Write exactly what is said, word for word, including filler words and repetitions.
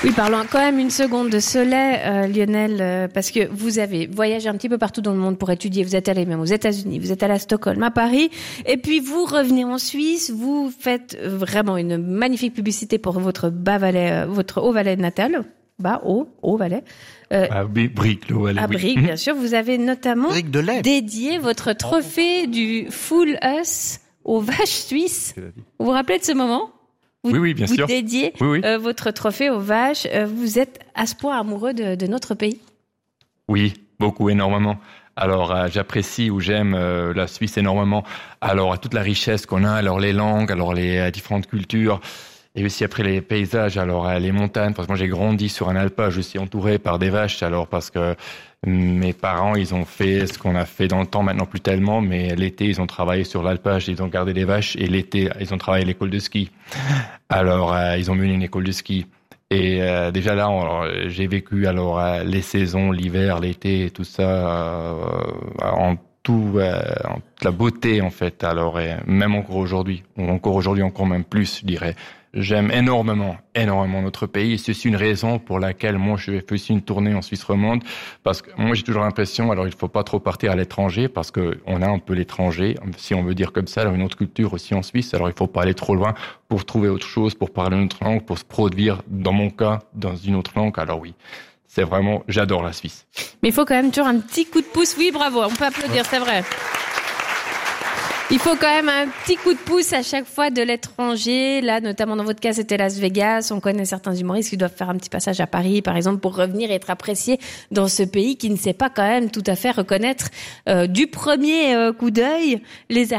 Oui, parlons quand même une seconde de Soleil, euh, Lionel, euh, parce que vous avez voyagé un petit peu partout dans le monde pour étudier. Vous êtes allé même aux États-Unis, vous êtes allé à Stockholm, à Paris, et puis vous revenez en Suisse. Vous faites vraiment une magnifique publicité pour votre bas Valais, euh, votre haut Valais natal. Bas, haut, haut Valais. Euh, à Brigue, le Valais. À oui. Brigue, bien sûr. Vous avez notamment de dédié votre trophée du Full Us aux vaches suisses. Vous vous rappelez de ce moment? Vous, oui, oui, bien vous sûr. Vous dédiez oui, oui. Euh, votre trophée aux vaches. Euh, vous êtes à ce point amoureux de, de notre pays? Oui, beaucoup, énormément. Alors, euh, j'apprécie ou j'aime euh, la Suisse énormément. Alors, toute la richesse qu'on a, alors les langues, alors les euh, différentes cultures, et aussi après les paysages, alors euh, les montagnes. Parce que moi, j'ai grandi sur un alpage, je suis entouré par des vaches. Alors, parce que mes parents, ils ont fait ce qu'on a fait dans le temps, maintenant plus tellement, mais l'été, ils ont travaillé sur l'alpage, ils ont gardé des vaches, et l'été, ils ont travaillé à l'école de ski. Alors, euh, ils ont mené une école de ski. Et euh, déjà là, alors, j'ai vécu alors euh, les saisons, l'hiver, l'été, tout ça, euh, en tout, euh, en toute la beauté en fait. Alors, et même encore aujourd'hui, ou encore aujourd'hui, encore même plus, je dirais. J'aime énormément, énormément notre pays, et c'est une raison pour laquelle moi je fais aussi une tournée en Suisse romande, parce que moi j'ai toujours l'impression, alors il faut pas trop partir à l'étranger, parce que on a un peu l'étranger, si on veut dire comme ça, alors une autre culture aussi en Suisse, alors il faut pas aller trop loin pour trouver autre chose, pour parler une autre langue, pour se produire, dans mon cas, dans une autre langue, alors oui. C'est vraiment, j'adore la Suisse. Mais il faut quand même toujours un petit coup de pouce, oui bravo, on peut applaudir, c'est vrai. Il faut quand même un petit coup de pouce à chaque fois de l'étranger. Là, notamment dans votre cas, c'était Las Vegas. On connaît certains humoristes qui doivent faire un petit passage à Paris, par exemple, pour revenir et être appréciés dans ce pays qui ne sait pas quand même tout à fait reconnaître euh, du premier euh, coup d'œil les